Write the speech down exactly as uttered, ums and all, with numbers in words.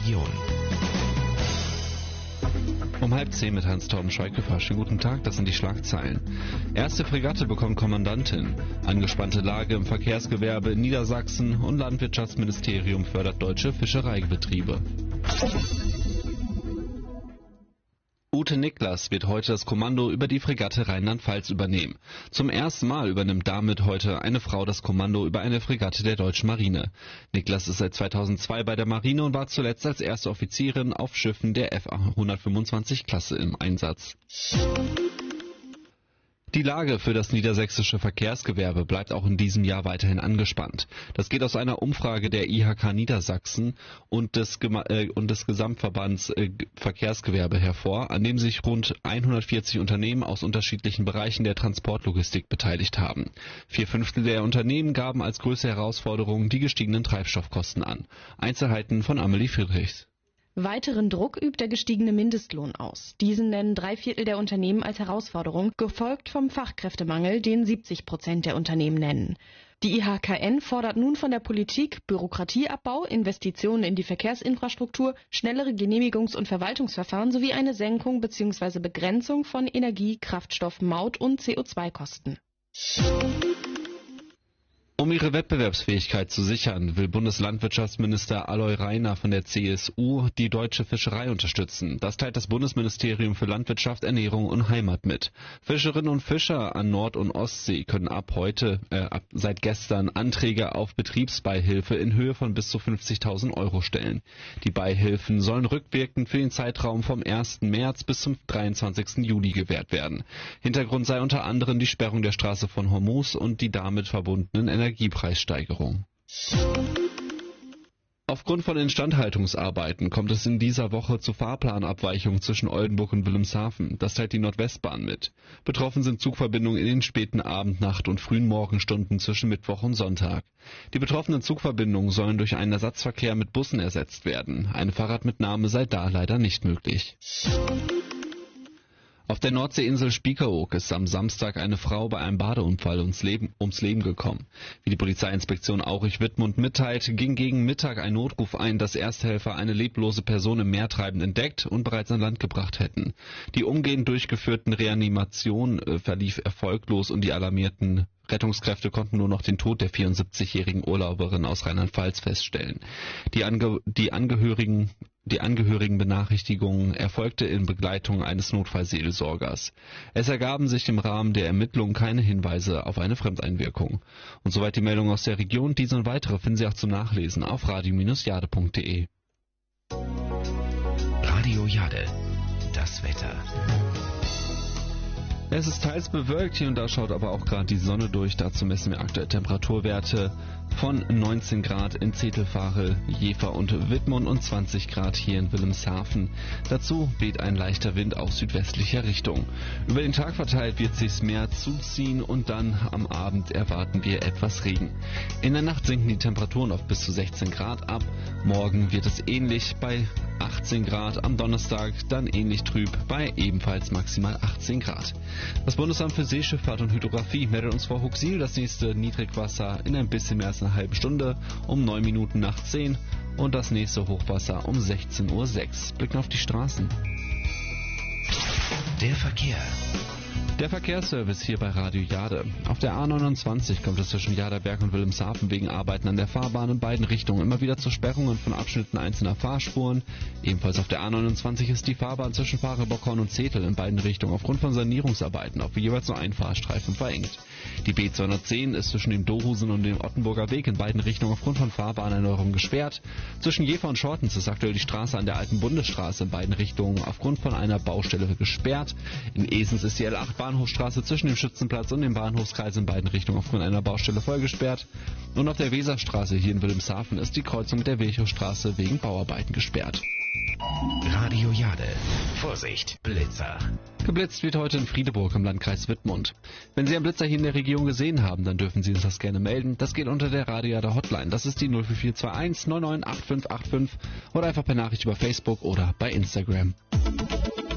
Region. Um halb zehn mit Hans-Torben Schweighofer. Schönen guten Tag, das sind die Schlagzeilen. Erste Fregatte bekommt Kommandantin. Angespannte Lage im Verkehrsgewerbe in Niedersachsen und Landwirtschaftsministerium fördert deutsche Fischereibetriebe. Ute Niklas wird heute das Kommando über die Fregatte Rheinland-Pfalz übernehmen. Zum ersten Mal übernimmt damit heute eine Frau das Kommando über eine Fregatte der deutschen Marine. Niklas ist seit zweitausendzwei bei der Marine und war zuletzt als erste Offizierin auf Schiffen der F hundertfünfundzwanzig-Klasse im Einsatz. Die Lage für das niedersächsische Verkehrsgewerbe bleibt auch in diesem Jahr weiterhin angespannt. Das geht aus einer Umfrage der I H K Niedersachsen und des, Gema- äh, und des Gesamtverbands äh, Verkehrsgewerbe hervor, an dem sich rund hundertvierzig Unternehmen aus unterschiedlichen Bereichen der Transportlogistik beteiligt haben. Vier Fünftel der Unternehmen gaben als größte Herausforderung die gestiegenen Treibstoffkosten an. Einzelheiten von Amelie Friedrichs. Weiteren Druck übt der gestiegene Mindestlohn aus. Diesen nennen drei Viertel der Unternehmen als Herausforderung, gefolgt vom Fachkräftemangel, den siebzig Prozent der Unternehmen nennen. Die I H K N fordert nun von der Politik Bürokratieabbau, Investitionen in die Verkehrsinfrastruktur, schnellere Genehmigungs- und Verwaltungsverfahren sowie eine Senkung bzw. Begrenzung von Energie-, Kraftstoff-, Maut- und C O zwei Kosten. Um ihre Wettbewerbsfähigkeit zu sichern, will Bundeslandwirtschaftsminister Aloy Rainer von der C S U die deutsche Fischerei unterstützen. Das teilt das Bundesministerium für Landwirtschaft, Ernährung und Heimat mit. Fischerinnen und Fischer an Nord- und Ostsee können ab heute, äh, ab seit gestern Anträge auf Betriebsbeihilfe in Höhe von bis zu fünfzigtausend Euro stellen. Die Beihilfen sollen rückwirkend für den Zeitraum vom ersten März bis zum dreiundzwanzigsten Juli gewährt werden. Hintergrund sei unter anderem die Sperrung der Straße von Hormuz und die damit verbundenen Energiepreissteigerung. Aufgrund von Instandhaltungsarbeiten kommt es in dieser Woche zu Fahrplanabweichungen zwischen Oldenburg und Wilhelmshaven. Das teilt die Nordwestbahn mit. Betroffen sind Zugverbindungen in den späten Abend-, Nacht- und frühen Morgenstunden zwischen Mittwoch und Sonntag. Die betroffenen Zugverbindungen sollen durch einen Ersatzverkehr mit Bussen ersetzt werden. Eine Fahrradmitnahme sei da leider nicht möglich. Auf der Nordseeinsel Spiekeroog ist am Samstag eine Frau bei einem Badeunfall ums Leben, ums Leben gekommen. Wie die Polizeiinspektion Aurich-Wittmund mitteilt, ging gegen Mittag ein Notruf ein, dass Ersthelfer eine leblose Person im Meer treibend entdeckt und bereits an Land gebracht hätten. Die umgehend durchgeführten Reanimationen äh, verlief erfolglos und die alarmierten Rettungskräfte konnten nur noch den Tod der vierundsiebzigjährigen Urlauberin aus Rheinland-Pfalz feststellen. Die, Ange- die Angehörigen Die Angehörigenbenachrichtigung erfolgte in Begleitung eines Notfallseelsorgers. Es ergaben sich im Rahmen der Ermittlungen keine Hinweise auf eine Fremdeinwirkung. Und soweit die Meldung aus der Region. Diese und weitere finden Sie auch zum Nachlesen auf radio Bindestrich jade Punkt de. Radio Jade, das Wetter. Es ist teils bewölkt, hier und da schaut aber auch gerade die Sonne durch. Dazu messen wir aktuell Temperaturwerte von neunzehn Grad in Zetelfahre, Jever und Wittmund und zwanzig Grad hier in Wilhelmshaven. Dazu weht ein leichter Wind aus südwestlicher Richtung. Über den Tag verteilt wird sich's mehr zuziehen und dann am Abend erwarten wir etwas Regen. In der Nacht sinken die Temperaturen auf bis zu sechzehn Grad ab. Morgen wird es ähnlich bei achtzehn Grad, am Donnerstag dann ähnlich trüb bei ebenfalls maximal achtzehn Grad. Das Bundesamt für Seeschifffahrt und Hydrographie meldet uns vor Huxil das nächste Niedrigwasser in ein bisschen mehr als einer halben Stunde um neun Minuten nach zehn und das nächste Hochwasser um sechzehn Uhr sechs. Blicken auf die Straßen. Der Verkehr. Der Verkehrsservice hier bei Radio Jade. Auf der A neunundzwanzig kommt es zwischen Jaderberg und Wilhelmshaven wegen Arbeiten an der Fahrbahn in beiden Richtungen immer wieder zu Sperrungen von Abschnitten einzelner Fahrspuren. Ebenfalls auf der A neunundzwanzig ist die Fahrbahn zwischen Fahrenbockhorn und Zetel in beiden Richtungen aufgrund von Sanierungsarbeiten auf jeweils nur ein Fahrstreifen verengt. Die B zweihundertzehn ist zwischen dem Dohusen und dem Ottenburger Weg in beiden Richtungen aufgrund von Fahrbahnerneuerung gesperrt. Zwischen Jever und Schortens ist aktuell die Straße an der alten Bundesstraße in beiden Richtungen aufgrund von einer Baustelle gesperrt. In Esens ist die L acht Bahnhofstraße zwischen dem Schützenplatz und dem Bahnhofskreis in beiden Richtungen aufgrund einer Baustelle voll gesperrt. Und auf der Weserstraße hier in Wilhelmshaven ist die Kreuzung mit der Wilchowstraße wegen Bauarbeiten gesperrt. Radio Jade. Vorsicht, Blitzer. Geblitzt wird heute in Friedeburg im Landkreis Wittmund. Wenn Sie einen Blitzer hier in der Region gesehen haben, dann dürfen Sie uns das gerne melden. Das geht unter der Radio Jade Hotline. Das ist die null vier vier zwei eins neun neun acht fünf acht fünf oder einfach per Nachricht über Facebook oder bei Instagram.